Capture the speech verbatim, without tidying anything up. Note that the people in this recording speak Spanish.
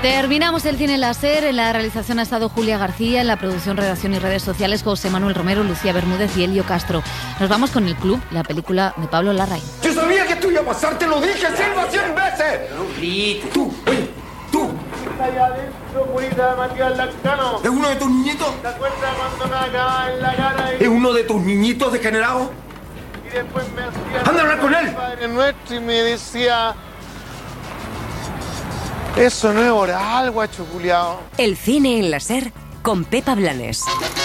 Terminamos el cine láser. En la realización ha estado Julia García, en la producción, redacción y redes sociales José Manuel Romero, Lucía Bermúdez y Elio Castro. Nos vamos con El Club, la película de Pablo Larraín. Yo sabía que esto iba a pasar, te lo dije, Silva, cien veces. No grites. Tú, oye, tú. Está allá adentro, purita de Matías Lascano. ¿Es uno de tus niñitos? ¿Te acuerdas cuando me acababa en la cara y, ¿Es uno de tus niñitos degenerados? y después me hacía... ¡Anda a hablar con él! Padre Nuestro y me decía... Eso no es oral, guacho culiao. El cine en la SER con Pepa Blanes.